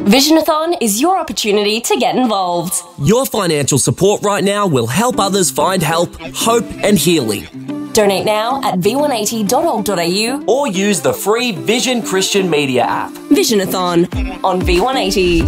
Visionathon is your opportunity to get involved. Your financial support right now will help others find help, hope and healing. Donate now at v180.org.au Or use the free Vision Christian Media app. Visionathon on V180.